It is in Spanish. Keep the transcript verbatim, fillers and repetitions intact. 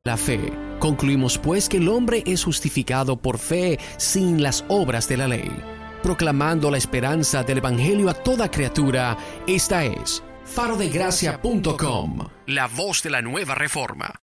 La fe. Concluimos pues que el hombre es justificado por fe sin las obras de la ley. Proclamando la esperanza del Evangelio a toda criatura, esta es faro de gracia punto com, la voz de la nueva reforma.